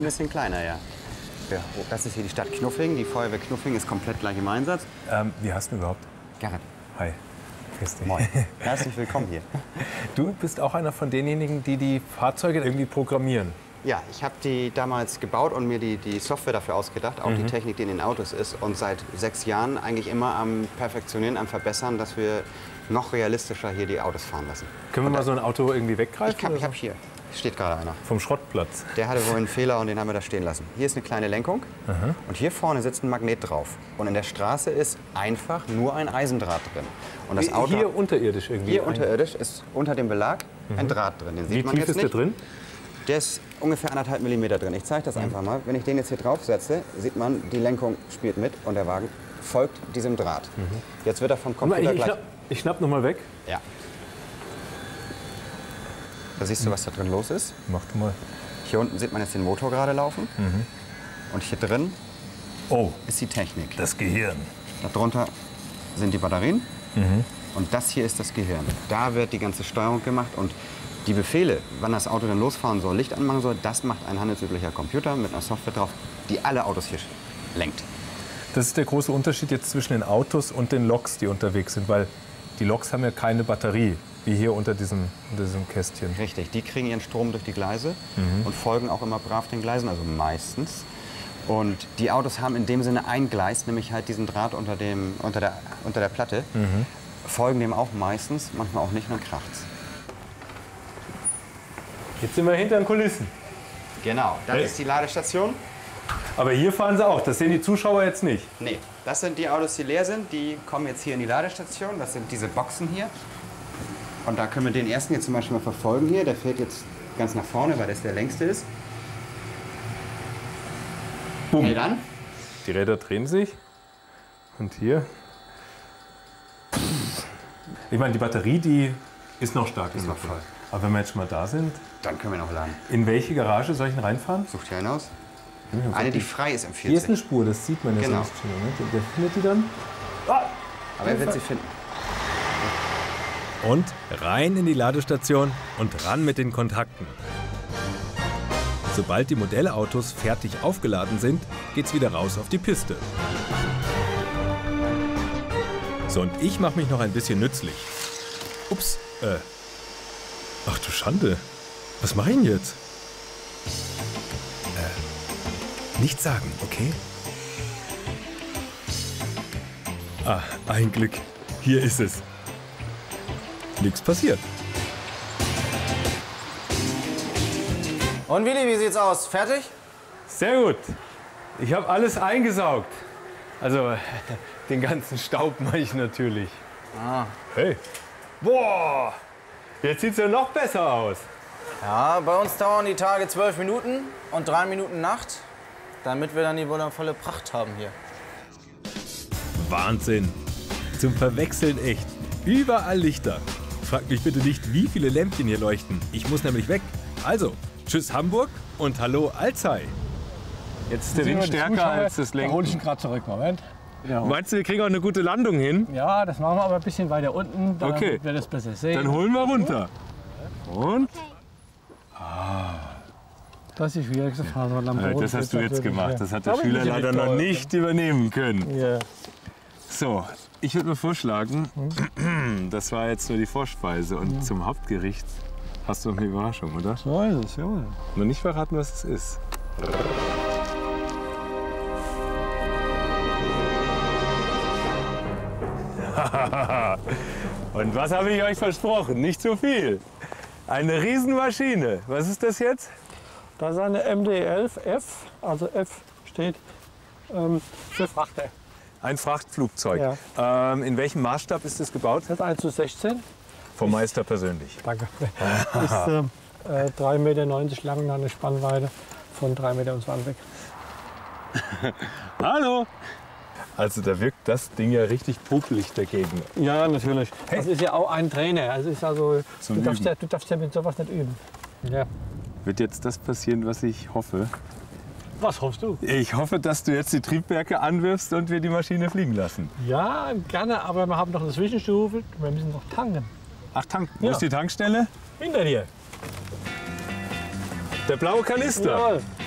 Ein bisschen kleiner, ja. Das ist hier die Stadt Knuffing. Die Feuerwehr Knuffing ist komplett gleich im Einsatz. Wie heißt du überhaupt? Gerrit. Hi. Grüß dich. Moin. Herzlich willkommen hier. Du bist auch einer von denjenigen, die die Fahrzeuge irgendwie programmieren. Ja, ich habe die damals gebaut und mir die Software dafür ausgedacht, auch die Technik, die in den Autos ist. Und seit 6 Jahren eigentlich immer am Perfektionieren, am Verbessern, dass wir noch realistischer hier die Autos fahren lassen. Können wir mal so ein Auto irgendwie weggreifen? Ich hab hier, steht gerade einer. Vom Schrottplatz. Der hatte wohl einen Fehler und den haben wir da stehen lassen. Hier ist eine kleine Lenkung und hier vorne sitzt ein Magnet drauf. Und in der Straße ist einfach nur ein Eisendraht drin. Und das Auto hier unterirdisch irgendwie? Hier unterirdisch ist unter dem Belag ein Draht drin. Den sieht man jetzt nicht. Wie tief ist der drin? Der ist ungefähr 1,5 mm drin. Ich zeige das einfach mal. Wenn ich den jetzt hier draufsetze, sieht man, die Lenkung spielt mit und der Wagen folgt diesem Draht. Jetzt wird er vom Computer gleich... Ich schnapp noch mal weg. Ja. Da siehst du, was da drin los ist. Mach du mal. Hier unten sieht man jetzt den Motor gerade laufen. Und hier drin ist die Technik. Das Gehirn. Darunter sind die Batterien. Und das hier ist das Gehirn. Da wird die ganze Steuerung gemacht und die Befehle, wann das Auto dann losfahren soll, Licht anmachen soll, das macht ein handelsüblicher Computer mit einer Software drauf, die alle Autos hier lenkt. Das ist der große Unterschied jetzt zwischen den Autos und den Loks, die unterwegs sind, weil die Loks haben ja keine Batterie, wie hier unter diesem Kästchen. Richtig, die kriegen ihren Strom durch die Gleise und folgen auch immer brav den Gleisen, also meistens. Und die Autos haben in dem Sinne ein Gleis, nämlich halt diesen Draht unter der Platte, folgen dem auch meistens, manchmal auch nicht, und dann kracht's. Jetzt sind wir hinter den Kulissen. Genau, das ist die Ladestation. Aber hier fahren sie auch, das sehen die Zuschauer jetzt nicht. Nee, das sind die Autos, die leer sind, die kommen jetzt hier in die Ladestation. Das sind diese Boxen hier. Und da können wir den ersten jetzt zum Beispiel mal verfolgen hier. Der fährt jetzt ganz nach vorne, weil das der längste ist. Boom. Hält an. Die Räder drehen sich. Und hier. Ich meine, die Batterie, die ist noch stark. Ist noch voll. Aber wenn wir jetzt schon mal da sind, Dann können wir noch laden. in welche Garage soll ich denn reinfahren? Sucht hier hinaus. Eine, die frei ist im 40. Hier ist eine Spur, das sieht man jetzt Genau. nicht. Der findet die dann. Aber er wird sie finden. Und rein in die Ladestation und ran mit den Kontakten. Sobald die Modellautos fertig aufgeladen sind, geht's wieder raus auf die Piste. So, und ich mache mich noch ein bisschen nützlich. Ups, ach du Schande. Was mache ich denn jetzt? Nichts sagen, okay? Ah, ein Glück. Hier ist es. Nichts passiert. Und Willi, wie sieht's aus? Fertig? Sehr gut. Ich habe alles eingesaugt. Also, den ganzen Staub mache ich natürlich. Hey. Boah, jetzt sieht's ja noch besser aus. Ja, bei uns dauern die Tage 12 Minuten und 3 Minuten Nacht, damit wir dann die wundervolle Pracht haben hier. Wahnsinn. Zum Verwechseln echt. Überall Lichter. Frag mich bitte nicht, wie viele Lämpchen hier leuchten. Ich muss nämlich weg. Also, tschüss Hamburg und hallo Alzey. Jetzt ist der Wind stärker als das Da hole ich ihn Lenken. gerade zurück, Moment. Ja. Meinst du, wir kriegen auch eine gute Landung hin? Ja, das machen wir aber ein bisschen weiter unten, dann Okay. wird es besser sehen. Dann holen wir runter. Und? Das ist die schwierigste Phase am Boden. Das hast du jetzt gemacht. Das hat der Aber Schüler ich bin leider noch nicht übernehmen können. Ja. So, ich würde mal vorschlagen, das war jetzt nur die Vorspeise und zum Hauptgericht hast du noch eine Überraschung, oder? So ist es, ja. Noch nicht verraten, was es ist. Und was habe ich euch versprochen? Nicht zu viel. Eine Riesenmaschine. Was ist das jetzt? Das ist eine MD-11F, also F steht für Frachter. Ein Frachtflugzeug. Ja. In welchem Maßstab ist das gebaut? Das ist 1:16. Vom Meister persönlich. Danke. Ist 3,90 Meter lang und eine Spannweite von 3,20 Meter. Hallo! Also da wirkt das Ding ja richtig popelig dagegen. Ja, natürlich. Das ist ja auch ein Trainer. Das ist also, Zum du darfst ja mit sowas nicht üben. Ja. Wird jetzt das passieren, was ich hoffe? Was hoffst du? Ich hoffe, dass du jetzt die Triebwerke anwirfst und wir die Maschine fliegen lassen. Ja, gerne, aber wir haben noch eine Zwischenstufe. Wir müssen noch tanken. Ach, tanken. Wo Ja. ist die Tankstelle? Hinter dir. Der blaue Kanister. Jawohl.